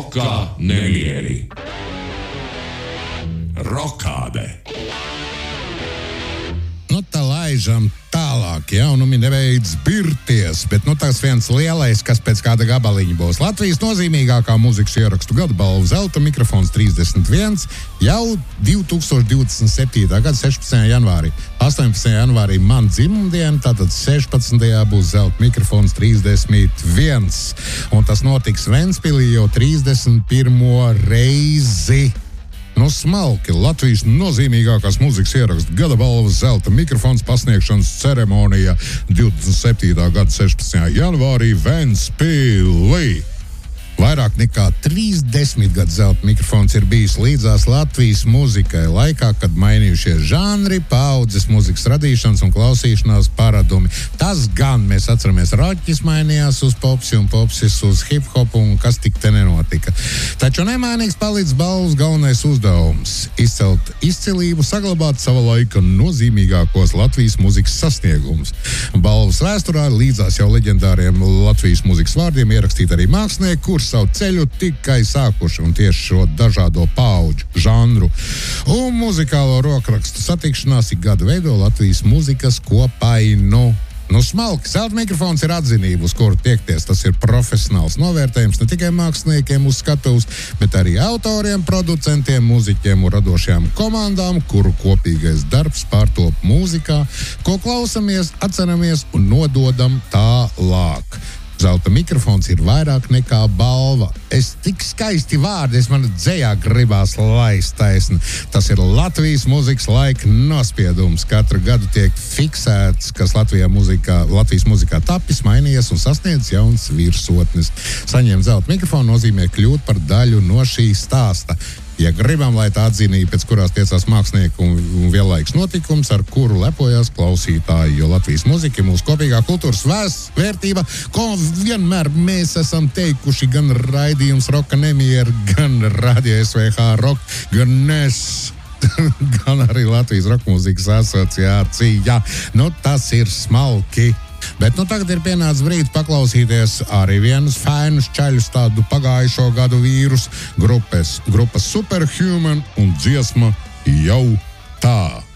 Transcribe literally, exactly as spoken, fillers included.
Roka nemieri. Rokāde. Nu, tā laižam tālāk, jaunumi nebeidz birties, bet nu tas viens lielais, kas pēc kāda gabaliņa būs. Latvijas nozīmīgākā mūzikas ierakstu gada balva Zelta mikrofons trīsdesmit viens jau divi tūkstoši divdesmit septītā gada sešpadsmitajā janvārī. astoņpadsmitajā janvārī man dzimumdiena, tātad sešpadsmitajā būs Zelta mikrofons trīsdesmit viens. Un tas notiks Ventspilī jau trīsdesmit pirmo reizi. Nu, smalki Latvijas nozīmīgākās mūzikas ierakstu gada balvas Zelta mikrofons pasniegšanas ceremonija divdesmit septītā gada sešpadsmitajā janvārī Ventspilī. Vairāk nekā trīsdesmit gadu Zelta mikrofons ir bijis līdzās Latvijas mūzikai laikā, kad mainījušies žanri, paudzes mūzikas radīšanas un klausīšanās paradumi. Tas gan mēs atceramies, roķis mainījās uz popsi un popsis uz hip-hopu un kas tik te nenotika. Taču nemainīgs palīdz balvas galvenais uzdevums – izcelt izcilību, saglabāt sava laika nozīmīgākos Latvijas mūzikas sasniegumus. Balvas vēsturā līdzās jau leģendāriem Latvijas mūzikas vārdiem ierakstīt arī mākslinieki, kur savu ceļu tikai sākuši un tieši šo dažādo paudžu, žanru un muzikālo rokrakstu satikšanās ik gadu veido Latvijas mūzikas kopainu. Nu, smalki, Zelta mikrofons ir atzinība, uz kuru tiekties. Tas ir profesionāls novērtējums ne tikai māksliniekiem uz skatuves, bet arī autoriem, producentiem, mūziķiem un radošajām komandām, kuru kopīgais darbs pārtop mūzikā, ko klausamies, atceramies un nododam tālāk. Zelta mikrofons ir vairāk nekā balva. Es tik skaisti vārdi, es man dzējā gribās laist taisni. Tas ir Latvijas mūzikas laika nospiedums. Katru gadu tiek fiksēts, kas Latvijā muzikā, Latvijas muzikā tapis, mainījies un sasniedz jauns virsotnes. Saņemt Zelta mikrofonu nozīmē kļūt par daļu no šī stāsta. Ja gribam, lai tā atzinība, pēc kurās tiecās mākslinieki un, un vienlaiks notikums, ar kuru lepojās klausītāji, jo Latvijas muzika ir mūsu kopīgā kultūras vēsts, vērtība, ko vienmēr mēs esam teikuši gan raidījums Roka nemieri, gan Radio S V H Rock, gan es, gan arī Latvijas rokmūzikas asociācija. Nu, tas ir smalki. Bet nu tagad ir pienācis brīdis paklausīties arī vienus fainus čaļus tādu pagājušo gadu vīrus grupas, grupas Superhuman un dziesma Jau tā.